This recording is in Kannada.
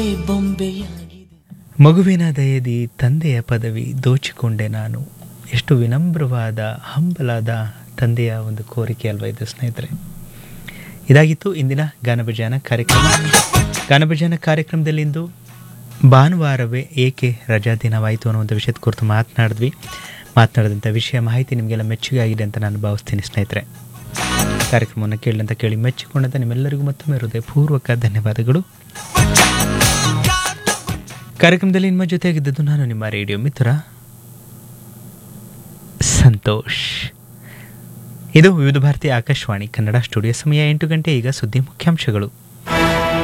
ಮಗುವಿನ ದಯದಿ ತಂದೆಯ ಪದವಿ ದೋಚಿಕೊಂಡೆ ನಾನು. ಎಷ್ಟು ವಿನಮ್ರವಾದ ಹಂಬಲಾದ ತಂದೆಯ ಒಂದು ಕೋರಿಕೆ ಅಲ್ವಾ ಇದು ಸ್ನೇಹಿತರೆ. ಇದಾಗಿತ್ತು ಇಂದಿನ ಗಾನಭಜಾನ ಕಾರ್ಯಕ್ರಮ. ಗಾನಭಜಾನ ಕಾರ್ಯಕ್ರಮದಲ್ಲಿಂದು ಭಾನುವಾರವೇ ಏಕೆ ರಜಾ ದಿನವಾಯಿತು ಅನ್ನೋ ಒಂದು ವಿಷಯದ ಕುರಿತು ಮಾತನಾಡಿದಂಥ ವಿಷಯ ಮಾಹಿತಿ ನಿಮಗೆಲ್ಲ ಮೆಚ್ಚುಗೆ ಆಗಿದೆ ಅಂತ ನಾನು ಭಾವಿಸ್ತೀನಿ ಸ್ನೇಹಿತರೆ. ಕಾರ್ಯಕ್ರಮವನ್ನು ಕೇಳಿ ಮೆಚ್ಚಿಕೊಂಡಂಥ ನಿಮ್ಮೆಲ್ಲರಿಗೂ ಮತ್ತೊಮ್ಮೆ ಹೃದಯಪೂರ್ವಕ ಧನ್ಯವಾದಗಳು. ಕಾರ್ಯಕ್ರಮದಲ್ಲಿ ನಿಮ್ಮ ಜೊತೆಯಾಗಿದ್ದದ್ದು ನಾನು ನಿಮ್ಮ ರೇಡಿಯೋ ಮಿತ್ರ ಸಂತೋಷ್. ಇದು ವಿವಿಧ ಭಾರತಿ ಆಕಾಶವಾಣಿ ಕನ್ನಡ ಸ್ಟುಡಿಯೋ ಸಮಯ 8 ಗಂಟೆ. ಈಗ ಸುದ್ದಿ ಮುಖ್ಯಾಂಶಗಳು.